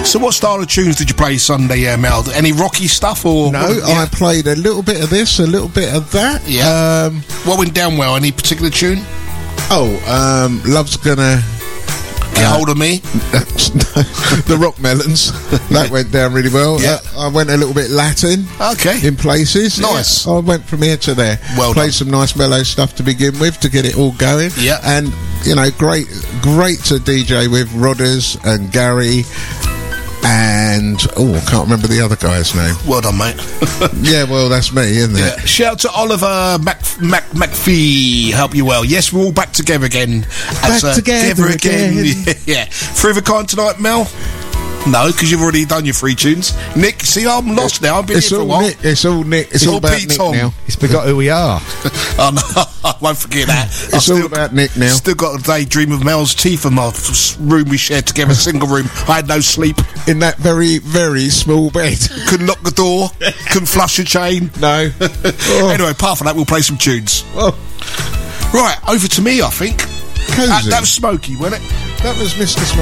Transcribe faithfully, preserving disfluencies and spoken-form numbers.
So what style of tunes did you play Sunday, uh, Mel? Any rocky stuff or... No, what, yeah. I played a little bit of this, a little bit of that. Yeah. Um, what went down well? Any particular tune? oh, um, Love's Gonna... Get uh, hold of me. The Rock Melons. That went down really well. Yeah. Uh, I went a little bit Latin. Okay. In places. Nice. Yeah, I went from here to there. Well Played done. some nice mellow stuff to begin with to get it all going. Yeah. And, you know, great great to D J with Rodders and Gary and... Oh, I can't remember the other guy's name. Well done, mate. Yeah, well, that's me, isn't Yeah. it? Shout out to Oliver Mac, Mac, McPhee. Help you well. Yes, we're all back together again. Back uh, together again. Yeah, yeah. Forever Kind tonight, Mel? No, because you've already done your three tunes. Nick, see, I'm lost now. I've been It's here for a all while. Nick. It's all Nick. It's, It's all all about Pete Nick Tong. now. He's forgot who we are. Oh, no, I won't forget that. I've It's all about Nick now. Still got a daydream of Mel's teeth in my f- room we shared together, single room. I had no sleep. In that very, very small bed. Couldn't lock the door. Couldn't flush a chain. No. Oh. Anyway, apart from that, we'll play some tunes. Oh, Right, over to me, I think. Cozy. That, that was Smokey, wasn't it? That was Mister Smokey.